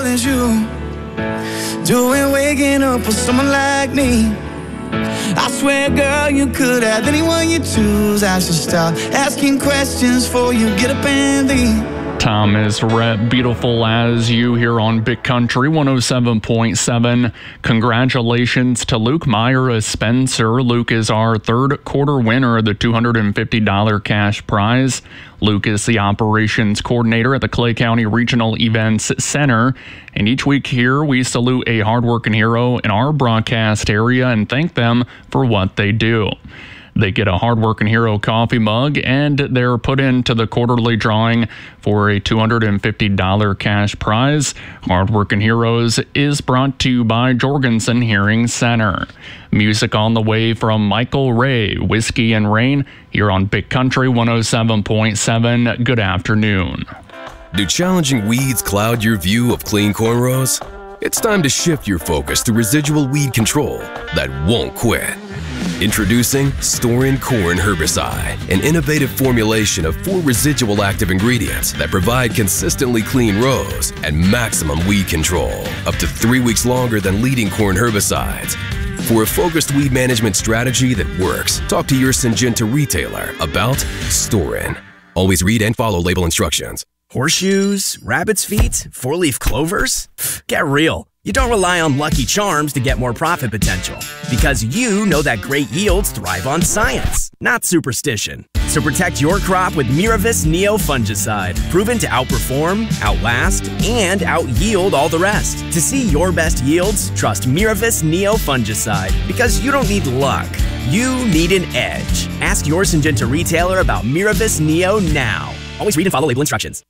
as you doing waking up with someone like me. I swear, girl, you could have anyone you choose. I should stop asking questions before you get up and leave. Tom is beautiful as you here on Big Country 107.7. Congratulations to Luke Meyer Spencer. Luke is our third quarter winner of the $250 cash prize. Luke is the operations coordinator at the Clay County Regional Events Center. And each week here, we salute a hardworking hero in our broadcast area and thank them for what they do. They get a Hardworking Hero coffee mug, and they're put into the quarterly drawing for a $250 cash prize. Hardworking Heroes is brought to you by Jorgensen Hearing Center. Music on the way from Michael Ray, Whiskey and Rain, here on Big Country 107.7. Good afternoon. Do challenging weeds cloud your view of clean cornrows? It's time to shift your focus to residual weed control that won't quit. Introducing Storin Corn Herbicide, an innovative formulation of 4 residual active ingredients that provide consistently clean rows and maximum weed control, up to 3 weeks longer than leading corn herbicides. For a focused weed management strategy that works, talk to your Syngenta retailer about Storin. Always read and follow label instructions. Horseshoes, rabbit's feet, 4-leaf clovers? Get real. You don't rely on Lucky Charms to get more profit potential, because you know that great yields thrive on science, not superstition. So protect your crop with Miravis Neo Fungicide, proven to outperform, outlast, and out-yield all the rest. To see your best yields, trust Miravis Neo Fungicide, because you don't need luck. You need an edge. Ask your Syngenta retailer about Miravis Neo now. Always read and follow label instructions.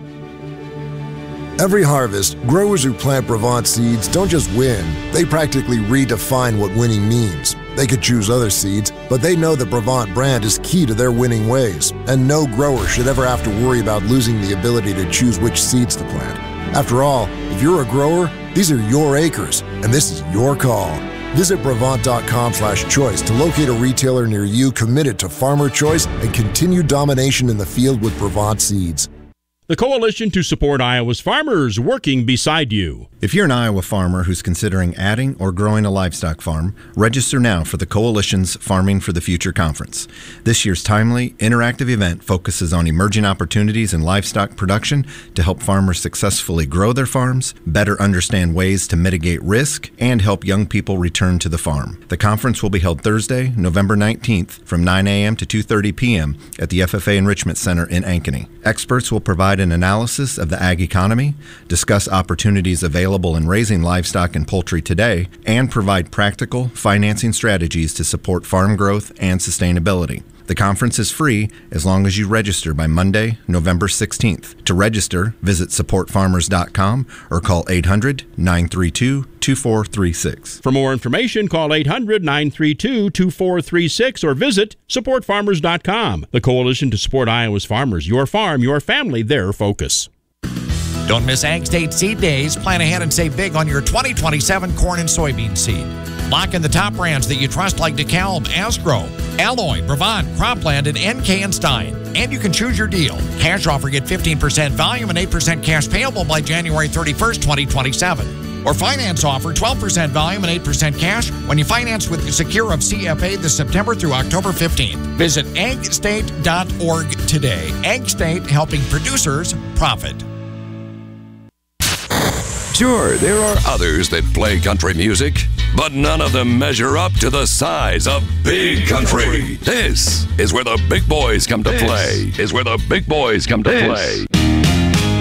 Every harvest, growers who plant Brevant seeds don't just win, they practically redefine what winning means. They could choose other seeds, but they know the Brevant brand is key to their winning ways, and no grower should ever have to worry about losing the ability to choose which seeds to plant. After all, if you're a grower, these are your acres, and this is your call. Visit Brevant.com/choice to locate a retailer near you committed to farmer choice and continued domination in the field with Brevant seeds. The Coalition to Support Iowa's Farmers, working beside you. If you're an Iowa farmer who's considering adding or growing a livestock farm, register now for the Coalition's Farming for the Future Conference. This year's timely, interactive event focuses on emerging opportunities in livestock production to help farmers successfully grow their farms, better understand ways to mitigate risk, and help young people return to the farm. The conference will be held Thursday, November 19th from 9 a.m. to 2:30 p.m. at the FFA Enrichment Center in Ankeny. Experts will provide an analysis of the ag economy, discuss opportunities available in raising livestock and poultry today, and provide practical financing strategies to support farm growth and sustainability. The conference is free as long as you register by Monday, November 16th. To register, visit supportfarmers.com or call 800-932-2436. For more information, call 800-932-2436 or visit supportfarmers.com. The Coalition to Support Iowa's Farmers. Your farm, your family, their focus. Don't miss Ag State Seed Days. Plan ahead and save big on your 2027 corn and soybean seed. Lock in the top brands that you trust like DeKalb, Asgrow, Alloy, Brevant, Cropland, and NK and Stein. And you can choose your deal. Cash offer, get 15% volume and 8% cash payable by January 31st, 2027. Or finance offer, 12% volume and 8% cash when you finance with Secure of CFA this September through October 15th. Visit agstate.org today. Ag State, helping producers profit. Sure, there are others that play country music, but none of them measure up to the size of Big Country. This is where the big boys come to play.